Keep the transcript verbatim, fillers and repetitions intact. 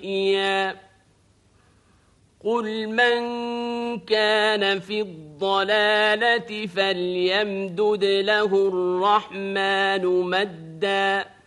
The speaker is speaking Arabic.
إياه قل من كان في الضلالة فليمدد له الرحمن مدا